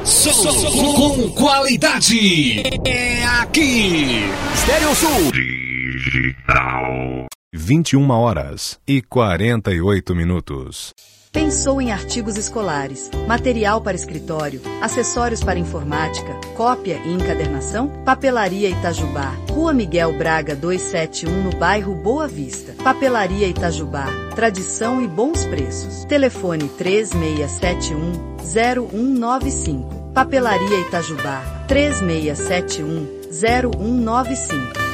Som com qualidade. É aqui. Estéreo Sul. Digital. 21h48. Pensou em artigos escolares, material para escritório, acessórios para informática, cópia e encadernação? Papelaria Itajubá, Rua Miguel Braga 271, no bairro Boa Vista. Papelaria Itajubá, tradição e bons preços. Telefone 3671-0195. Papelaria Itajubá, 3671-0195.